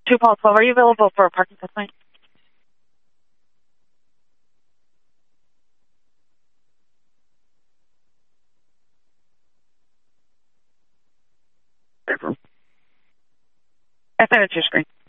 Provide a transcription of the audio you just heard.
2 Paul 12. Are you available for a parking tonight? I sent it to your screen.